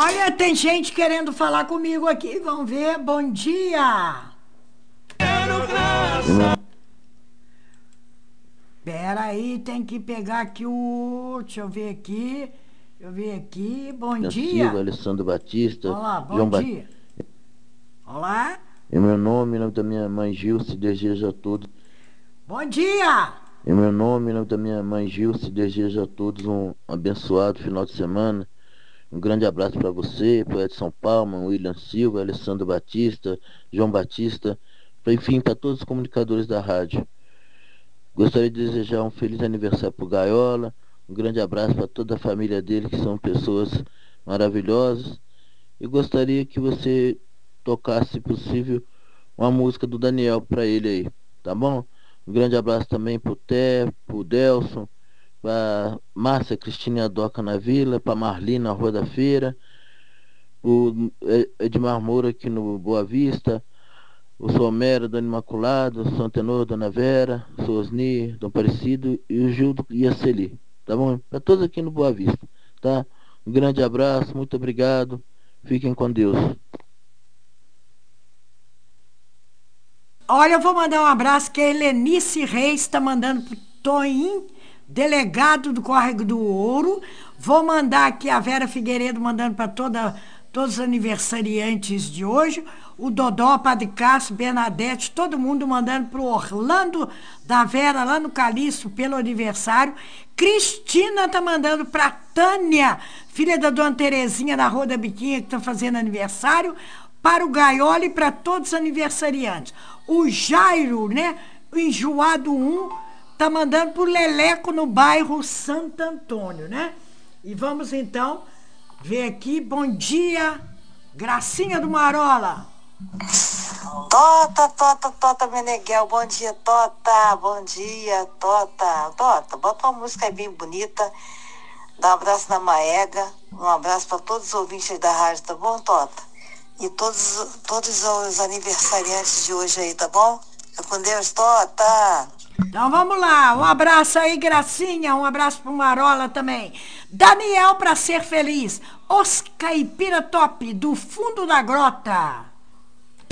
Olha, tem gente querendo falar comigo aqui. Vamos ver. Bom dia. Pera aí, tem que pegar aqui o... Deixa eu ver aqui. Deixa eu ver aqui. Bom Silva, dia. Alessandro Batista, Olá, bom João Batista. dia. Olá. Em nome da minha mãe Gilce, desejo a todos. Bom dia. Em nome da minha mãe Gilce, desejo a todos um abençoado final de semana. Um grande abraço para você, para Edson Palma, William Silva, Alessandro Batista, João Batista, enfim, para todos os comunicadores da rádio. Gostaria de desejar um feliz aniversário para o Gaiola, um grande abraço para toda a família dele, que são pessoas maravilhosas. E gostaria que você tocasse, se possível, uma música do Daniel para ele aí, tá bom? Um grande abraço também pro Té, pro Delson, pra Márcia Cristina Doca na Vila, pra Marli na Rua da Feira, o Edmar Moura aqui no Boa Vista, o Somero, Dona Imaculada, o São Tenor, Dona Vera, o Osni, Dom Aparecido e o Gildo e a Celi, tá bom? Pra todos aqui no Boa Vista, tá? Um grande abraço, muito obrigado, fiquem com Deus. Olha, eu vou mandar um abraço que a Helenice Reis está mandando pro Toim, delegado do Córrego do Ouro. Vou mandar aqui a Vera Figueiredo mandando para todos os aniversariantes de hoje. O Dodó, Padre Cássio, Bernadette, todo mundo mandando para o Orlando da Vera, lá no Calixto, pelo aniversário. Cristina tá mandando para Tânia, filha da Dona Terezinha da Rua da Biquinha, que está fazendo aniversário, para o Gaiola e para todos os aniversariantes. O Jairo, né? O Enjoado 1, tá mandando pro Leleco no bairro Santo Antônio, né? E vamos então ver aqui. Bom dia, Gracinha do Marola. Tota, Meneghel, bom dia, Tota, bom dia, Tota, bota uma música aí bem bonita, dá um abraço na Maega, um abraço para todos os ouvintes da rádio, tá bom, Tota? E todos os aniversariantes de hoje aí, tá bom? Fica com Deus, Tota! Então vamos lá, um abraço aí, Gracinha, um abraço pro Marola também. Daniel, para ser feliz, os caipira top do fundo da grota.